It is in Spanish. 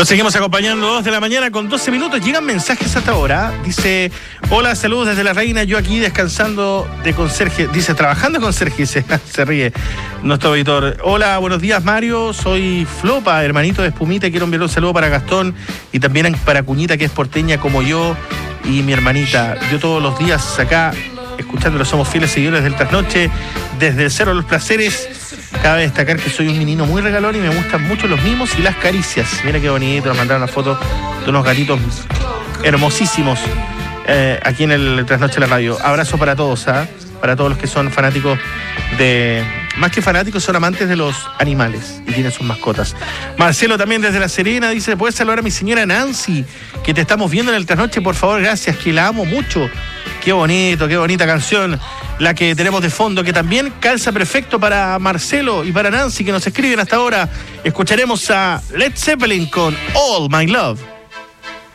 Los seguimos acompañando 2 de la mañana con 12 minutos. Llegan mensajes hasta ahora. Dice, hola, saludos desde La Reina. Yo aquí descansando de conserje. Dice, trabajando de conserje. Se ríe nuestro auditor. Hola, buenos días, Mario. Soy Flopa, hermanito de Espumita. Quiero enviar un saludo para Gastón y también para Cuñita, que es porteña como yo y mi hermanita. Yo todos los días acá, escuchándolo, somos fieles seguidores del Trasnoche. Desde el Cerro de los Placeres. Cabe destacar que soy un menino muy regalón y me gustan mucho los mimos y las caricias. Mira qué bonito, nos mandaron una foto de unos gatitos hermosísimos aquí en el Trasnoche de la Radio. Abrazo para todos, para todos los que son fanáticos de... Más que fanáticos, son amantes de los animales y tienen sus mascotas. Marcelo también desde La Serena dice, ¿puedes saludar a mi señora Nancy? Que te estamos viendo en el Trasnoche, por favor, gracias, que la amo mucho. Qué bonito, qué bonita canción la que tenemos de fondo, que también calza perfecto para Marcelo y para Nancy, que nos escriben hasta ahora. Escucharemos a Led Zeppelin con All My Love.